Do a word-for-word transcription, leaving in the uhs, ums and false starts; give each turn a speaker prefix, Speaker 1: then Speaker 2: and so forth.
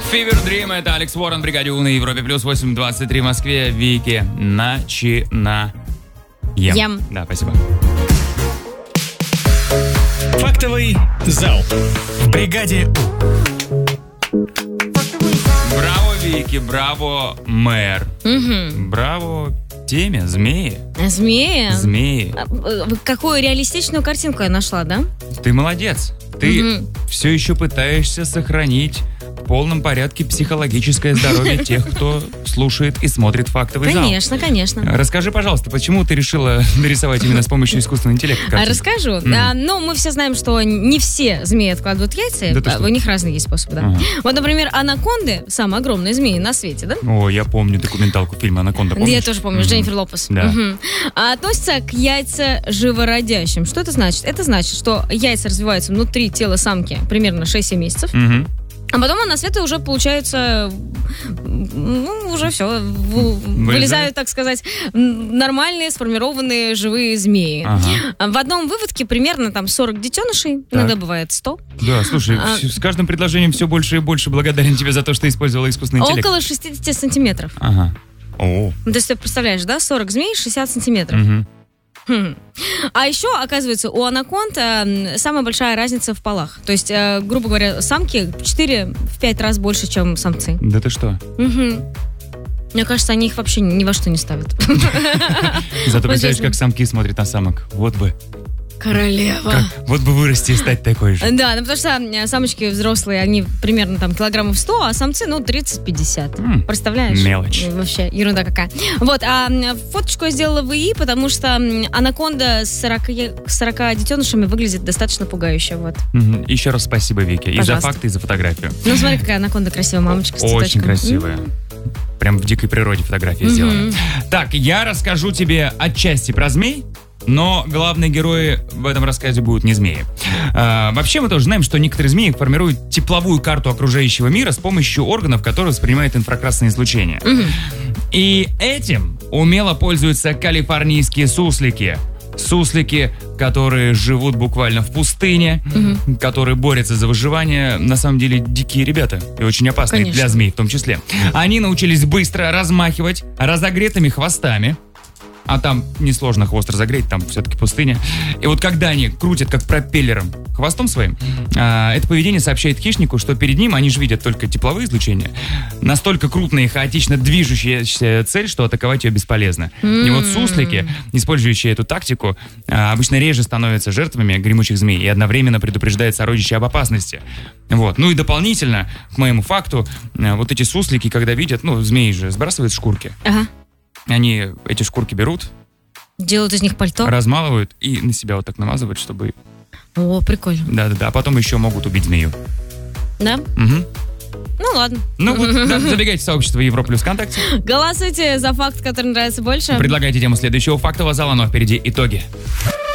Speaker 1: Fever Dream, это Алекс Уоррен, бригаде У на Европе плюс восемь двадцать три в Москве. Вики, начинаем.
Speaker 2: Ем.
Speaker 1: Да, спасибо.
Speaker 3: Фактовый зал в бригаде У.
Speaker 1: Браво, Вики, браво, мэр.
Speaker 2: Угу.
Speaker 1: Браво теме змеи.
Speaker 2: Змеи?
Speaker 1: Змеи.
Speaker 2: А, какую реалистичную картинку я нашла, да?
Speaker 1: Ты молодец. Ты
Speaker 2: Угу.
Speaker 1: все еще пытаешься сохранить в полном порядке психологическое здоровье тех, кто слушает и смотрит фактовый зал.
Speaker 2: Конечно, конечно.
Speaker 1: Расскажи, пожалуйста, почему ты решила нарисовать именно с помощью искусственного интеллекта
Speaker 2: А
Speaker 1: картинку?
Speaker 2: расскажу.
Speaker 1: Mm.
Speaker 2: А, ну, мы все знаем, что не все змеи откладывают яйца.
Speaker 1: Да ты
Speaker 2: а,
Speaker 1: что?
Speaker 2: у них разные есть способы, да.
Speaker 1: Ага.
Speaker 2: Вот, например, анаконды, самые огромные змеи на свете, да?
Speaker 1: О, я помню документалку фильма «Анаконда», помнишь?
Speaker 2: Я тоже помню, с
Speaker 1: Мгм.
Speaker 2: Дженнифер Лопес.
Speaker 1: Да.
Speaker 2: Мгм. А относится к яйца живородящим. Что это значит? Это значит, что яйца развиваются внутри тела самки примерно шесть-семь месяцев.
Speaker 1: Мгм.
Speaker 2: А потом на свет уже получается, ну, уже все, вылезают, так сказать, нормальные сформированные живые змеи.
Speaker 1: Ага.
Speaker 2: В одном выводке примерно там сорок детенышей,
Speaker 1: Так.
Speaker 2: иногда бывает сто.
Speaker 1: Да, слушай,
Speaker 2: А-
Speaker 1: с с каждым предложением все больше и больше благодарен тебе за то, что использовала искусственный интеллект.
Speaker 2: Около шестьдесят сантиметров.
Speaker 1: Ага. О.
Speaker 2: То есть ты представляешь, да, сорок змей, шестьдесят сантиметров.
Speaker 1: Мгм.
Speaker 2: Хм. А еще, оказывается, у анаконд э, самая большая разница в полах. То есть, э, грубо говоря, самки в четыре-пять раз больше, чем самцы.
Speaker 1: Да ты что?
Speaker 2: Мгм. Мне кажется, они их вообще ни во что не ставят.
Speaker 1: Зато представляешь,
Speaker 2: честно.
Speaker 1: как самки смотрят на самок. Вот бы.
Speaker 2: Королева.
Speaker 1: Как- вот бы вырасти и стать такой же.
Speaker 2: Да, ну потому что э, самочки взрослые, они примерно там килограммов сто, а самцы, ну, тридцать-пятьдесят.
Speaker 1: М,
Speaker 2: Представляешь?
Speaker 1: мелочь.
Speaker 2: Ну, вообще, ерунда какая. Вот, а м, фоточку я сделала в ИИ, потому что м, анаконда с сорока детенышами выглядит достаточно пугающе, вот.
Speaker 1: Мгм. Еще раз спасибо, Вике. И за
Speaker 2: Пожалуйста.
Speaker 1: факты, и за фотографию.
Speaker 2: Ну, смотри, какая анаконда красивая, мамочка с
Speaker 1: Очень
Speaker 2: цветочком.
Speaker 1: красивая. Прям в дикой природе фотография
Speaker 2: Мгм.
Speaker 1: сделана. Так, я расскажу тебе отчасти про змей, но главные герои в этом рассказе будут не змеи. А, вообще мы тоже знаем, что некоторые змеи формируют тепловую карту окружающего мира с помощью органов, которые воспринимают инфракрасное излучение.
Speaker 2: Мгм.
Speaker 1: И этим умело пользуются калифорнийские суслики. Суслики, которые живут буквально в пустыне,
Speaker 2: Мгм.
Speaker 1: которые борются за выживание. На самом деле дикие ребята и очень опасные
Speaker 2: Конечно.
Speaker 1: для змей в том числе. Они научились быстро размахивать разогретыми хвостами. А там несложно хвост разогреть, там все-таки пустыня. И вот когда они крутят как пропеллером хвостом своим, а, это поведение сообщает хищнику, что перед ним они же видят только тепловые излучения. Настолько крупная и хаотично движущаяся цель, что атаковать ее бесполезно. И вот суслики, использующие эту тактику, а, обычно реже становятся жертвами гремучих змей и одновременно предупреждают сородичей об опасности. Вот. Ну и дополнительно к моему факту, а, вот эти суслики, когда видят, ну, змеи же сбрасывают шкурки.
Speaker 2: Ага.
Speaker 1: Они эти шкурки берут,
Speaker 2: Делают из них пальто.
Speaker 1: размалывают и на себя вот так намазывают, чтобы...
Speaker 2: О, прикольно.
Speaker 1: Да-да-да, а потом еще могут убить змею.
Speaker 2: Да?
Speaker 1: Мгм.
Speaker 2: Ну, ладно.
Speaker 1: Ну вот, да, забегайте в сообщество Европа плюс ВКонтакте.
Speaker 2: Голосуйте за факт, который нравится больше.
Speaker 1: Предлагайте тему следующего фактового зала, но впереди итоги.